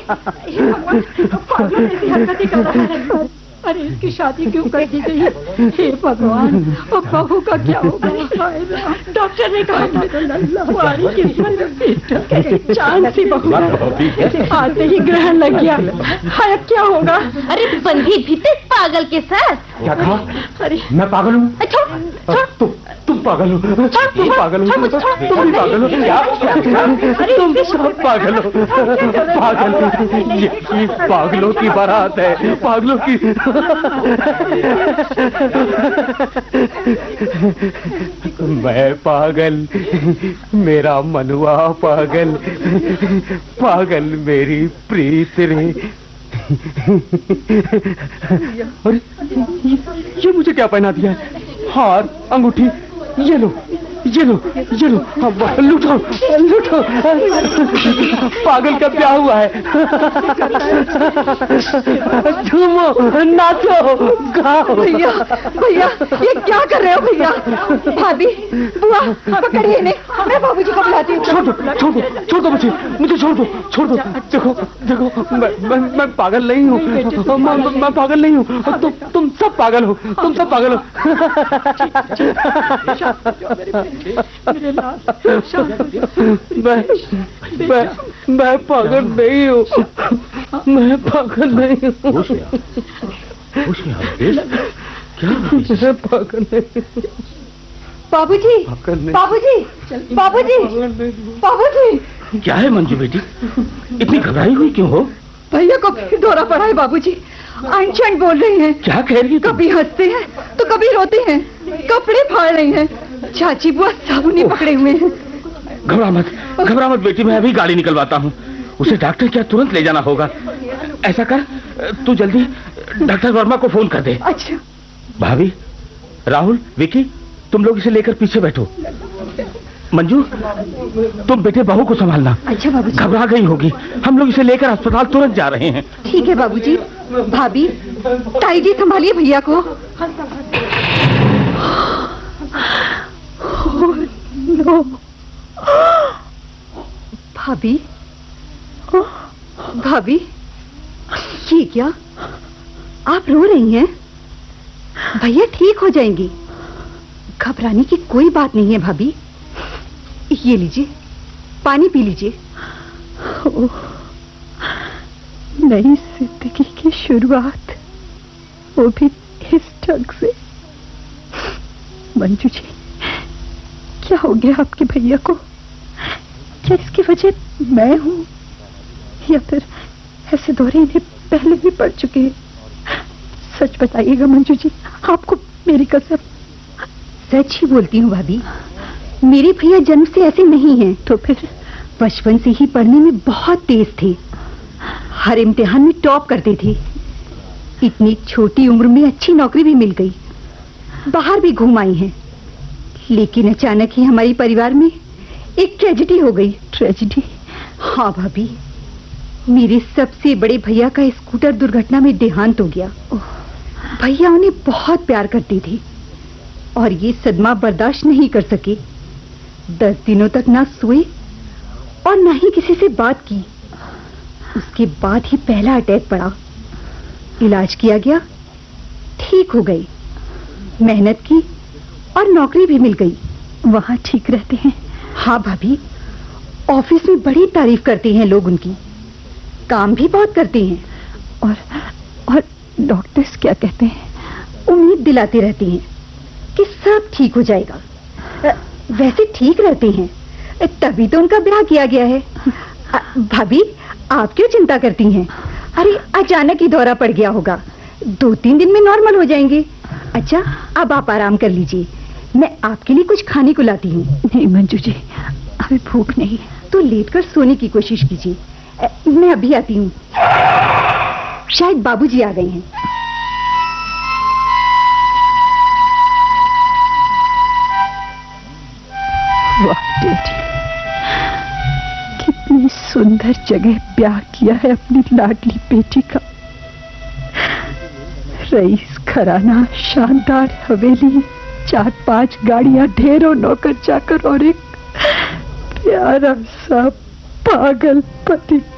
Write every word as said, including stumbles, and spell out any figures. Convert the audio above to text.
ऐसी हरकतें कर रहा है। अरे इसकी शादी क्यों कर दी गई? हे भगवान, अब बहू का क्या होगा? डॉक्टर ने कहा चांद सी बहू, आते ही ग्रहण लग गया। हाय क्या होगा? अरे बंधी भी पागल के साथ। क्या कहा? अरे मैं पागल हूँ? अच्छा तुम तुम पागल हो? तुम पागल हो? तुम भी पागल हो? क्या? तुम सब पागल हो? पागल, ये पागलों की बारात है, पागलों की। मैं पागल, मेरा मनुआ पागल, पागल मेरी प्रीत रे। अरे ये मुझे क्या पहना दिया है? हार, अंगूठी, ये लो, ये लो, ये लो, लूटो, लूटो। पागल का ब्याह हुआ है। झूमो, नाचो, गाओ। भैया, भैया, ये क्या कर रहे हो भैया? भाभी, बुआ, पकड़िए इन्हें, मैं बाबूजी को बुलाती हूँ। छोड़ दो, छोड़ दो, छोड़ दो मुझे, मुझे छोड़ दो, छोड़ दो। देखो, देखो, मैं, मैं, मैं पागल नहीं हूँ, मैं, मैं पागल नहीं हूँ। तुम, तुम सब पागल हो, तुम सब पागल हो। मैं, मैं, मैं पागल नहीं हूँ, मैं पागल नहीं हूँ। क्या? मैं पागल नहीं हूँ। बाबूजी, बाबूजी, बाबूजी, बाबूजी। क्या है मंजू बेटी, इतनी घबराई हुई क्यों हो? भैया को फिर दौरा पड़ा है बाबूजी। आइंस्टाइन बोल रही हैं। क्या कह रही है? कभी हंसते हैं तो कभी रोते हैं, कपड़े फाड़ रही हैं। चाची बुआ साबुनी पकड़े हुए हैं। घबरा मत, घबरा मत बेटी, मैं अभी गाड़ी निकलवाता हूँ। उसे डॉक्टर क्या तुरंत ले जाना होगा। ऐसा कर, तू जल्दी डॉक्टर वर्मा को फोन कर दे। अच्छा। भाभी, राहुल, विकी, तुम लोग इसे लेकर पीछे बैठो। मंजू, तुम बेटे बहू को संभालना। अच्छा बाबूजी। घबरा गई होगी, हम लोग इसे लेकर अस्पताल तुरंत जा रहे हैं। ठीक है बाबूजी। भाभी, ताई जी संभालिए भैया को। नो। भाभी, भाभी, ये क्या? आप रो रही हैं? भैया ठीक हो जाएंगी, घबराने की कोई बात नहीं है भाभी। ये लीजिए, पानी पी लीजिए। नई जिंदगी की शुरुआत, वो भी इस ढंग से। मंजू जी, क्या हो गया आपके भैया को? क्या इसकी वजह मैं हूँ, या फिर ऐसे दौरे इन्हें पहले भी पड़ चुके हैं? सच बताइएगा मंजू जी, आपको मेरी कसम। सच ही बोलती हूँ भाभी, मेरे भैया जन्म से ऐसे नहीं हैं। तो फिर बचपन से ही पढ़ने में बहुत तेज थे, हर इम्तिहान में टॉप करते थे। इतनी छोटी उम्र में अच्छी नौकरी भी मिल गई, बाहर भी घूम आई हैं। लेकिन अचानक ही हमारे परिवार में एक ट्रेजेडी हो गई। ट्रेजेडी? हाँ भाभी, मेरे सबसे बड़े भैया का स्कूटर दुर्घटना में देहांत हो गया। भैया उन्हें बहुत प्यार करते थे और ये सदमा बर्दाश्त नहीं कर सके। दस दिनों तक ना सोए और ना ही किसी से बात की। उसके बाद ही पहला अटैक पड़ा, इलाज किया गया, ठीक हो गए। मेहनत की और नौकरी भी मिल गई। वहां ठीक रहते हैं? हाँ भाभी, ऑफिस में बड़ी तारीफ करते हैं लोग उनकी, काम भी बहुत करते हैं। और और डॉक्टर्स क्या कहते हैं? उम्मीद दिलाते रहते हैं कि सब ठीक हो जाएगा। वैसे ठीक रहते हैं, तभी तो उनका ब्याह किया गया है। भाभी, आप क्यों चिंता करती हैं? अरे अचानक ही दौरा पड़ गया होगा, दो तीन दिन में नॉर्मल हो जाएंगे। अच्छा, अब आप आराम कर लीजिए, मैं आपके लिए कुछ खाने को लाती हूँ। नहीं मंजू जी, अभी भूख नहीं। तो लेटकर सोने की कोशिश कीजिए, मैं अभी आती हूँ। शायद बाबूजी आ गए हैं। वाह बेटी, कितनी सुंदर जगह ब्याह किया है अपनी लाडली बेटी का। रईस घराना, शानदार हवेली, चार पांच गाड़ियां, ढेरों नौकर चाकर और एक प्यारा सा पागल पति।